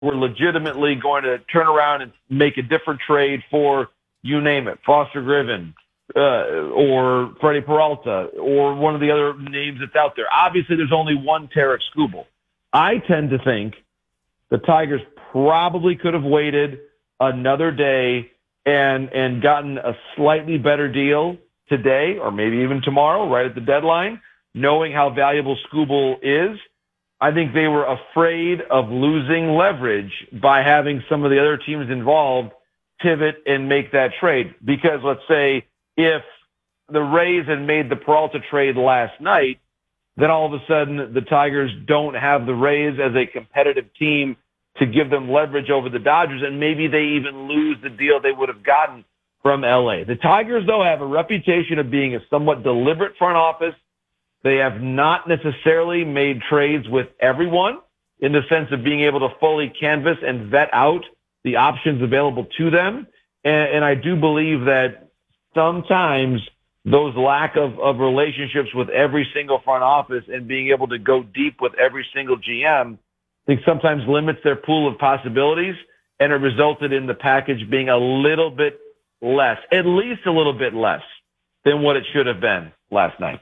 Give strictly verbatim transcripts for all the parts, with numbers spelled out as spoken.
were legitimately going to turn around and make a different trade for, you name it, Foster Griffin, uh, or Freddie Peralta, or one of the other names that's out there. Obviously, there's only one Tarik Skubal. I tend to think the Tigers probably could have waited another day and and gotten a slightly better deal today, or maybe even tomorrow, right at the deadline, knowing how valuable Skubal is. I think they were afraid of losing leverage by having some of the other teams involved pivot and make that trade. Because let's say if the Rays had made the Peralta trade last night, then all of a sudden the Tigers don't have the Rays as a competitive team to give them leverage over the Dodgers, and maybe they even lose the deal they would have gotten from L A. The Tigers, though, have a reputation of being a somewhat deliberate front office. They have not necessarily made trades with everyone in the sense of being able to fully canvas and vet out the options available to them. And, and I do believe that sometimes those lack of, of relationships with every single front office and being able to go deep with every single G M, I think sometimes limits their pool of possibilities, and it resulted in the package being a little bit less, at least a little bit less than what it should have been last night.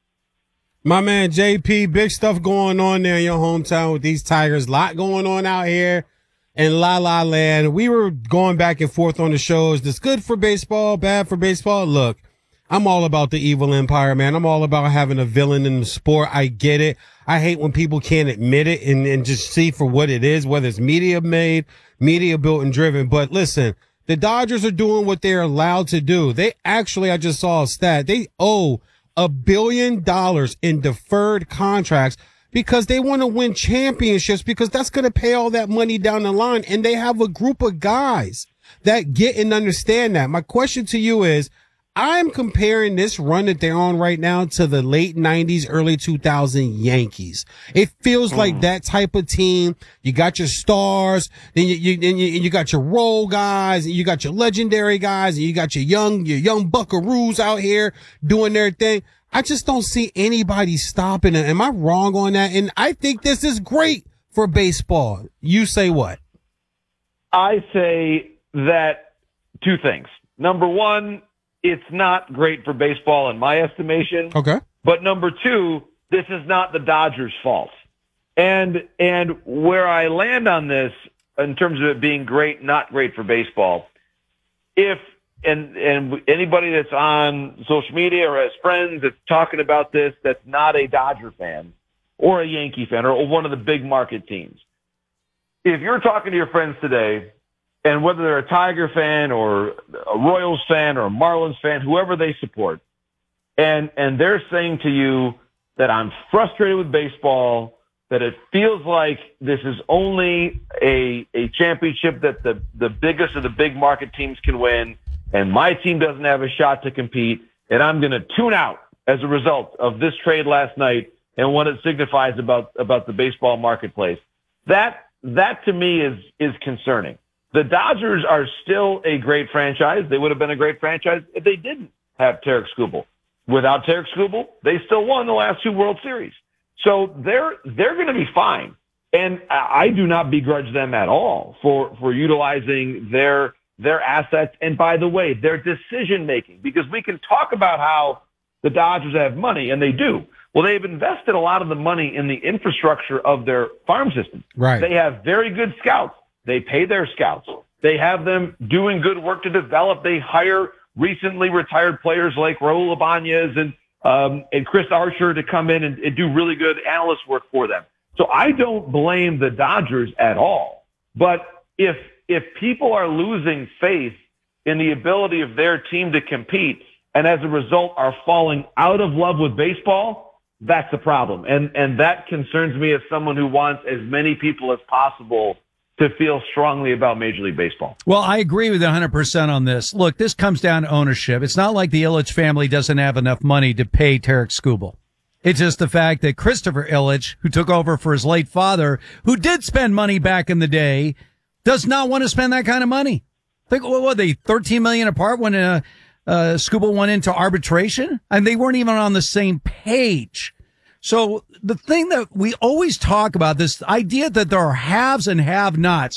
My man J P, big stuff going on there in your hometown with these Tigers. A lot going on out here in La La Land. We were going back and forth on the shows. This good for baseball, bad for baseball. Look, I'm all about the evil empire, man. I'm all about having a villain in the sport. I get it. I hate when people can't admit it and, and just see for what it is, whether it's media made, media built and driven. But listen, the Dodgers are doing what they're allowed to do. They actually, I just saw a stat. They owe a billion dollars in deferred contracts because they want to win championships, because that's going to pay all that money down the line. And they have a group of guys that get and understand that. My question to you is, I'm comparing this run that they're on right now to the late nineties, early two thousand Yankees. It feels like mm. that type of team. You got your stars, then you, you, then you, you got your role guys, and you got your legendary guys, and you got your young, your young buckaroos out here doing their thing. I just don't see anybody stopping it. Am I wrong on that? And I think this is great for baseball. You say what? I say that two things. Number one, it's not great for baseball in my estimation. Okay. But number two, this is not the Dodgers' fault. And and where I land on this in terms of it being great, not great for baseball, if and and anybody that's on social media or has friends that's talking about this that's not a Dodger fan or a Yankee fan or one of the big market teams, if you're talking to your friends today, and whether they're a Tiger fan or a Royals fan or a Marlins fan, whoever they support, and and they're saying to you that I'm frustrated with baseball, that it feels like this is only a a championship that the, the biggest of the big market teams can win, and my team doesn't have a shot to compete, and I'm going to tune out as a result of this trade last night and what it signifies about, about the baseball marketplace. That that to me is is concerning. The Dodgers are still a great franchise. They would have been a great franchise if they didn't have Tarik Skubal. Without Tarik Skubal, they still won the last two World Series. So they're they're going to be fine. And I do not begrudge them at all for, for utilizing their their assets. And by the way, their decision making, because we can talk about how the Dodgers have money, and they do. Well, they've invested a lot of the money in the infrastructure of their farm system. Right. They have very good scouts. They pay their scouts. They have them doing good work to develop. They hire recently retired players like Raul Ibanez and um, and Chris Archer to come in and, and do really good analyst work for them. So I don't blame the Dodgers at all. But if if people are losing faith in the ability of their team to compete, and as a result are falling out of love with baseball, that's a problem. And and that concerns me as someone who wants as many people as possible to feel strongly about Major League Baseball. Well, I agree with you one hundred percent on this. Look, this comes down to ownership. It's not like the Ilitch family doesn't have enough money to pay Tarik Skubal. It's just the fact that Christopher Ilitch, who took over for his late father, who did spend money back in the day, does not want to spend that kind of money. Think, what were they, thirteen million dollars apart when uh, uh, Skubal went into arbitration? And they weren't even on the same page. So the thing that we always talk about, this idea that there are haves and have-nots,